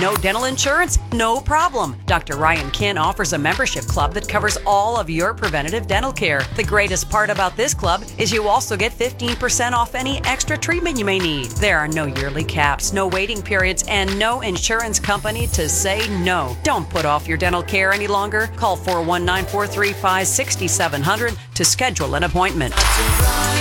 No dental insurance? No problem. Dr. Ryan Kin offers a membership club that covers all of your preventative dental care. The greatest part about this club is you also get 15% off any extra treatment you may need. There are no yearly caps, no waiting periods, and no insurance company to say no. Don't put off your dental care any longer. Call 419-435-6700 to schedule an appointment.